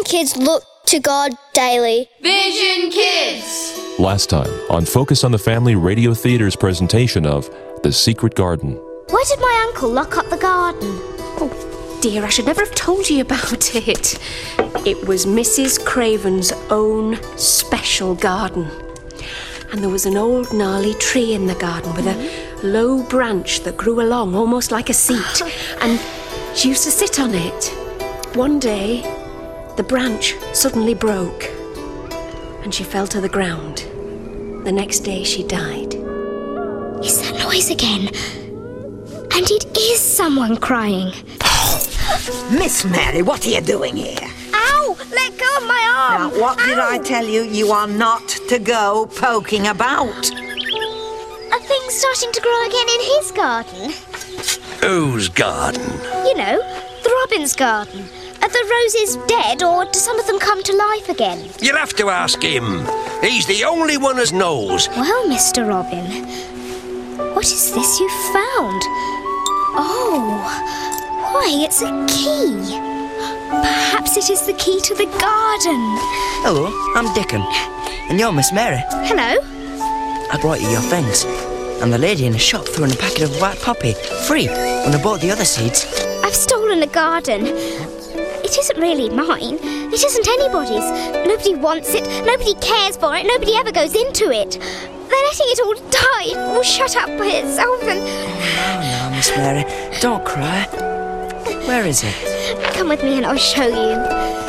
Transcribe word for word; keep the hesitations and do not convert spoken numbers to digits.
Vision Kids look to God daily. Vision Kids! Last time on Focus on the Family Radio Theatre's presentation of The Secret Garden. Why did my uncle lock up the garden? Oh, dear, I should never have told you about it. It was Missus Craven's own special garden. And there was an old gnarly tree in the garden with a low branch that grew along almost like a seat. And she used to sit on it. One day, the branch suddenly broke and she fell to the ground. The next day, she died. Is that noise again? And it is someone crying. Miss Mary, what are you doing here? Ow! Let go of my arm! Now, what did Ow. I tell you? You are not to go poking about. Are things starting to grow again in his garden? Whose garden? You know, the Robin's garden. Are the roses dead, or do some of them come to life again? You'll have to ask him. He's the only one as knows. Well, Mister Robin, what is this you found? Oh, why, it's a key. Perhaps it is the key to the garden. Hello, I'm Dickon, and you're Miss Mary. Hello. I brought you your things, and the lady in the shop threw in a packet of white poppy, free, when I bought the other seeds. I've stolen a garden. It isn't really mine. It isn't anybody's. Nobody wants it. Nobody cares for it. Nobody ever goes into it. They're letting it all die, all shut up by itself and... Oh, no, Miss Mary, don't cry. Where is it? Come with me and I'll show you.